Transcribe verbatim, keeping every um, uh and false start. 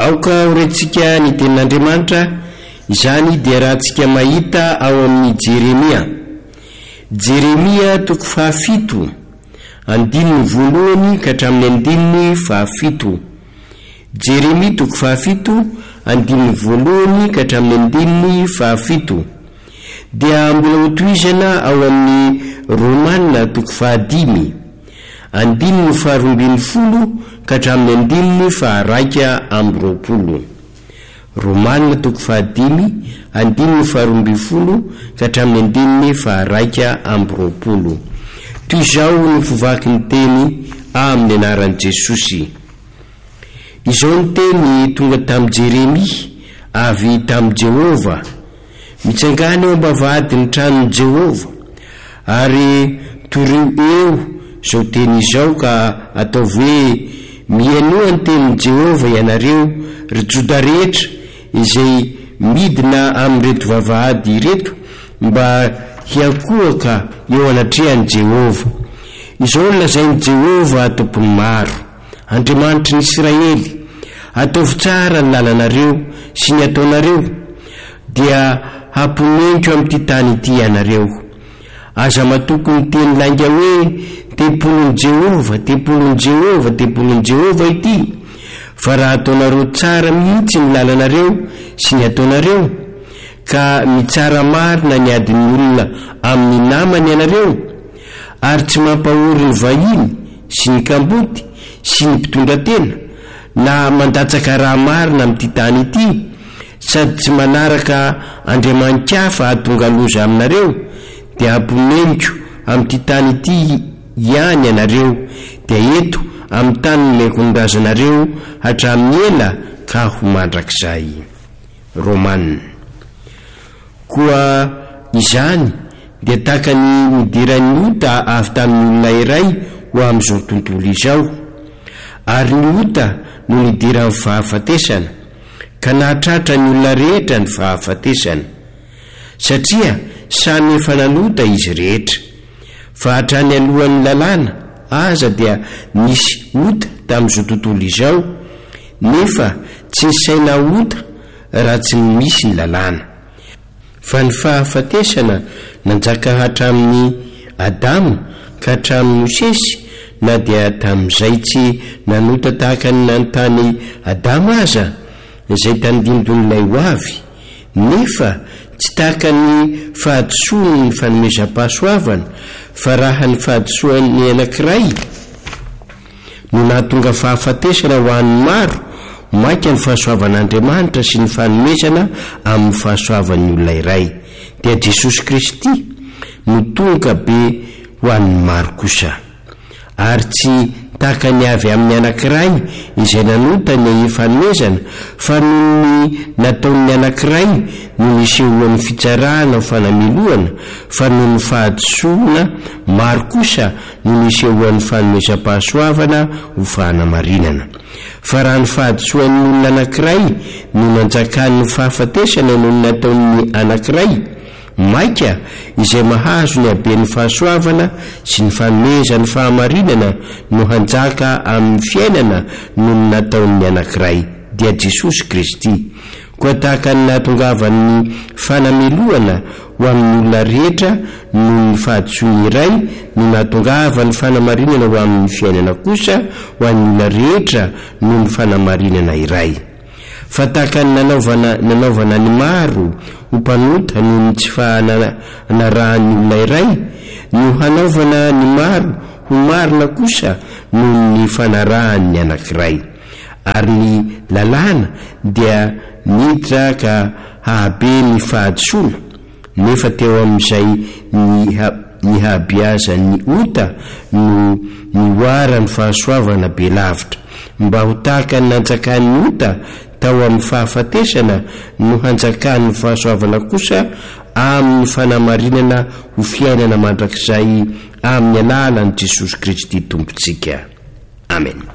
aoka horentsika ny tenin'Andriamanitra. Izany dia raha tsika mahita ao amin'ny Jeremia. Jeremia toko fahafito, andininy voalohany ka hatramin'ny andininy fahafito. Jeremia toko fahafito, andininy voalohany ka hatramin'ny andininy fahafito. Dia mbola hotohizana ao amin'ny Romanina toko fahadimy, andininy faharoambin'ny folo ka hatramin'ny andininy faharaika amby roapolo. Romanina toko fahadimy, andininy faharoambin'ny folo ka hatramin'ny andininy faharaika amby roapolo. Toy izao ny fivaky ny teny amin'ny anaran'i Jesosy. Izao ny teny tonga tamin'i Jeremia avy tamin'i Jehova, mitsangana eo ambavahady ny tranon'i Jehova, ary toreo eo izao teny izao ka ataovy hoe mihainoa ny tenin'i Jehova ianareo ry Joda rehetra izay midina amin'ireto vavahady ireto, mba hiankohaka eo anatrehan'i Jehova. Izao ny lazain'i Jehova tompony maro, Andriamanitry ny Israely. Ataovy tsara ny lalanareo sy ny ataonareo, dia hamponenko amin'ity tany ity ianareo. Aza matoko ny teny lainga hoe tempolon'i Jehova, tempolon'i Jehova, tempolon'i Jehova ity. Fa raha ataonareo tsara mihitsy ny lalanareo sy ny ataonareo, ka mitsara marina ny adin'ny olona amin'ny namany ianareo, ary tsy mampahory ny vahiny sy ny kamboty sy ny mpitondra-tena, na mandatsaka raha marina amin'ity tany ity, sady tsy manaraka andriamanikafa hahatonga loza aminareo, dia hamponeniko amin'ity tany ity ihany ianareo, dia eto amin'ny tany nomeko ny razanareo hatramin'ny ela ka ho mandrakizay. Romanina. Koa izany dia tahaka ny nidiran'ny ota avy tamin'ny olona iray ho amin'izao tontolo izao, ary ny ota no nidiran'ny fahafatesana, ka nahatratra ny olona rehetra ny fahafatesana, satria samy efa nanota izy rehetra. Fa hatrany alohan'ny lalàna aza dia nisy ota tamin'izao tontolo izao, nefa tsy nisaina ota raha tsy misy ny lalàna. Fa ny fahafatesana nanjaka hatramin'ny Adamo ka hatramin'ny Mosesy, na dia tamin'izay tsy nanota tahaka ny nanontany Adamo aza izay tandindon'ilay ho avy, nefa tsy tahaka ny fahadisoany ny fanomezam-pahasoavana, fa raha ny fahadisoan'ny anankiray no nahatonga fahafatesana ho an'ny maro, maika ny fahasoavan'Andriamanitra sy ny fanomezana amin'ny fahasoavan'ny olona iray, dia Jesosy Kristy no tonga be ho an'ny maro kosa. Ary tsy tahaka ny avy amin'ny anankiray izay nanota ny fanomezana, fa noho ny nataon'ny anankiray no nisehoan'ny fitsarana ho fanameloana, fa noho ny fahadisoana maro kosa no nisehoan'ny fanomezam-pahasoavana ho fanamarinana. Fa raha ny fahadisoan'ny olona anankiray no nanjakan'ny fahafatesana noho ny nataon'ny anankiray, maika izay mahazo ny haben'ny fahasoavana sy ny fanomezan'ny fahamarinana no hanjaka amin'ny fiainana noho ny nataon'ny anankiray, dia Jesosy Kristy. Koa tahaka ny nahatongavan'ny fanameloana ho amin'ny olona rehetra noho ny fahadisoany iray no nahatongavan'ny fanamarinana ho amin'ny fiainana kosa ho an'ny olona rehetra noho ny fanamarinana iray. Fa tahaka ny nanaovana, nanaovana ny maro ho mpanota noho ny tsy fahanarahan'ny olona iray, no hanaovana ny maro ho marina kosa noho ny fanarahan'ny anankiray. Ary ny lalàna dia niditra ka hahabe ny fahadisoana, nefa teo amin'izay ny, ha, ny habeazan'ny ota no nioaran'ny fahasoavana be lavitra, mba ho tahaka ny nanjakan'ny ota tao amin'ny fahafatesana no hanjakan'ny fahasoavana kosa amin'ny fanamarinana ho fiainana mandrakizay amin'ny alalan'i Jesosy Kristy tompontsika. Amen.